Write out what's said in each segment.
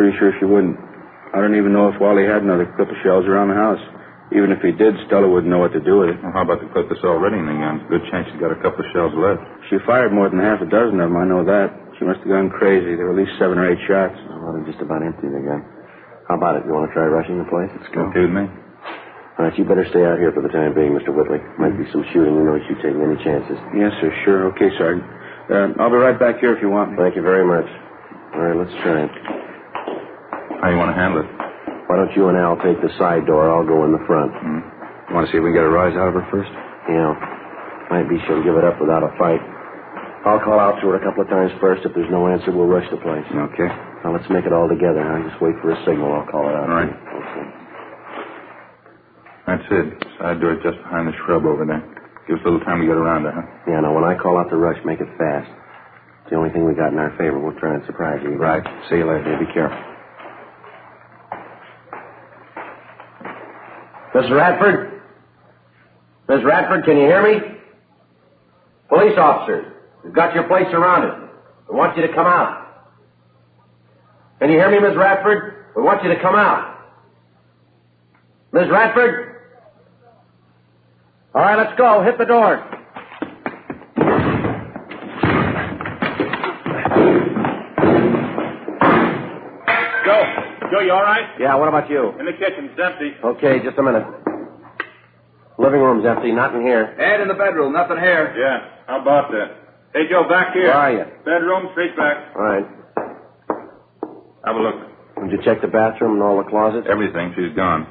Pretty sure she wouldn't. I don't even know if Wally had another clip of shells around the house. Even if he did, Stella wouldn't know what to do with it. Well, how about the clip that's already in the gun? Good chance she's got a couple of shells left. She fired more than half a dozen of them, I know that. She must have gone crazy. There were at least 7 or 8 shots. Well, they're just about empty, the gun. How about it? You want to try rushing the place? Let's go. Okay with me. All right, you better stay out here for the time being, Mr. Whitley. Might be some shooting. You know you taking any chances. Yes, sir, sure. Okay, Sergeant. I'll be right back here if you want me. Thank you very much. All right, let's try it. How you want to handle it? Why don't you and Al take the side door? I'll go in the front. You want to see if we can get a rise out of her first? Yeah. Might be she'll give it up without a fight. I'll call out to her a couple of times first. If there's no answer, we'll rush the place. Okay. Now, let's make it all together. Now, just wait for a signal. I'll call it out. All right. Okay. That's it. Side door just behind the shrub over there. Give us a little time to get around her, huh? Yeah, now, when I call out the rush, make it fast. It's the only thing we got in our favor. We'll try and surprise you. Right. See you later. Yeah, be careful. Miss Radford? Miss Radford, can you hear me? Police officers, we've got your place surrounded. We want you to come out. Can you hear me, Miss Radford? We want you to come out. Miss Radford? All right, let's go. Hit the door. Joe, you all right? Yeah, what about you? In the kitchen. It's empty. Okay, just a minute. Living room's empty, not in here. Ed in the bedroom. Nothing here. Yeah, how about that? Hey, Joe, back here. Where are you? Bedroom, straight back. All right. Have a look. Did you check the bathroom and all the closets? Everything. She's gone.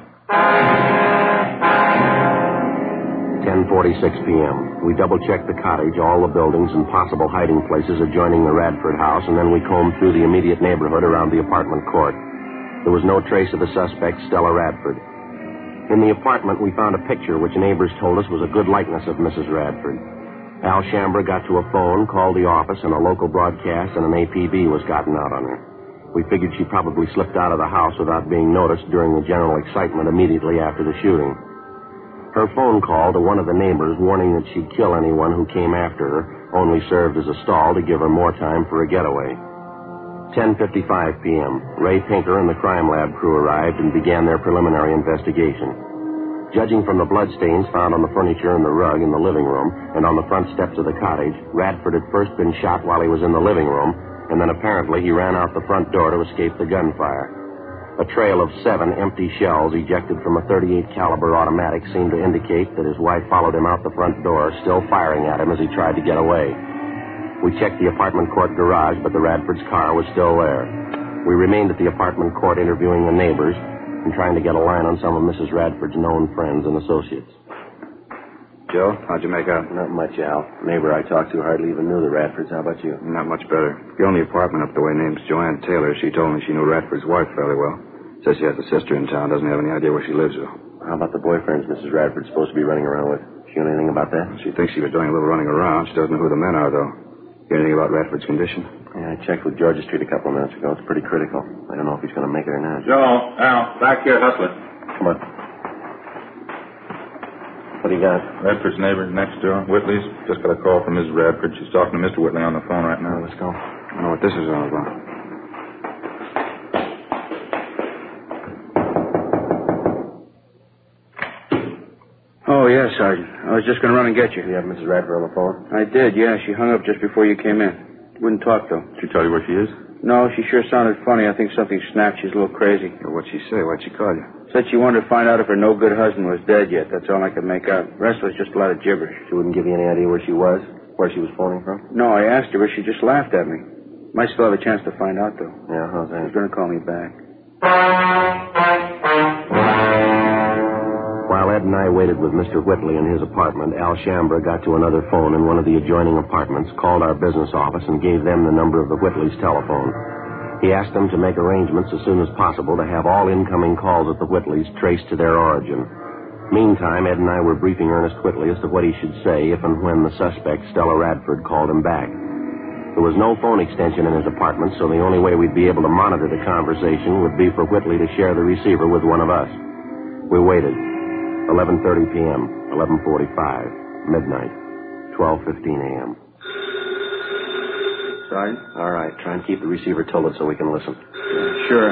10:46 p.m. We double-checked the cottage, all the buildings, and possible hiding places adjoining the Radford house, and then we combed through the immediate neighborhood around the apartment court. There was no trace of the suspect, Stella Radford. In the apartment, we found a picture which neighbors told us was a good likeness of Mrs. Radford. Al Shambra got to a phone, called the office, and a local broadcast and an APB was gotten out on her. We figured she probably slipped out of the house without being noticed during the general excitement immediately after the shooting. Her phone call to one of the neighbors warning that she'd kill anyone who came after her only served as a stall to give her more time for a getaway. 10:55 p.m. Ray Pinker and the crime lab crew arrived and began their preliminary investigation. Judging from the bloodstains found on the furniture and the rug in the living room and on the front steps of the cottage, Radford had first been shot while he was in the living room, and then apparently he ran out the front door to escape the gunfire. A trail of 7 empty shells ejected from a .38 caliber automatic seemed to indicate that his wife followed him out the front door, still firing at him as he tried to get away. We checked the apartment court garage, but the Radford's car was still there. We remained at the apartment court interviewing the neighbors and trying to get a line on some of Mrs. Radford's known friends and associates. Joe, how'd you make out? Not much, Al. The neighbor I talked to hardly even knew the Radfords. How about you? Not much better. The only apartment up the way name's Joanne Taylor. She told me she knew Radford's wife fairly well. Says she has a sister in town. Doesn't have any idea where she lives, though. How about the boyfriends Mrs. Radford's supposed to be running around with? She know anything about that? She thinks she was doing a little running around. She doesn't know who the men are, though. Hear anything about Radford's condition? Yeah, I checked with Georgia Street a couple of minutes ago. It's pretty critical. I don't know if he's going to make it or not. Joe, Al, back here, hustling. Come on. What do you got? Radford's neighbor next door, Whitley's. Just got a call from Mrs. Radford. She's talking to Mr. Whitley on the phone right now. Let's go. I know what this is all about. Oh, yeah, Sergeant. I was just going to run and get you. Do you have Mrs. Radford on the phone? I did, yeah. She hung up just before you came in. Wouldn't talk, though. Did she tell you where she is? No, she sure sounded funny. I think something snapped. She's a little crazy. Well, what'd she say? Why'd she call you? Said she wanted to find out if her no-good husband was dead yet. That's all I could make out. The rest was just a lot of gibberish. She wouldn't give you any idea where she was? Where she was phoning from? No, I asked her, but she just laughed at me. Might still have a chance to find out, though. Yeah, how's that? She's going to call me back. While Ed and I waited with Mr. Whitley in his apartment, Al Shambra got to another phone in one of the adjoining apartments, called our business office, and gave them the number of the Whitleys' telephone. He asked them to make arrangements as soon as possible to have all incoming calls at the Whitleys traced to their origin. Meantime, Ed and I were briefing Ernest Whitley as to what he should say if and when the suspect, Stella Radford, called him back. There was no phone extension in his apartment, so the only way we'd be able to monitor the conversation would be for Whitley to share the receiver with one of us. We waited. 11:30 p.m., 11:45, midnight, 12:15 a.m. Sergeant? All right, try and keep the receiver tilted so we can listen. Sure.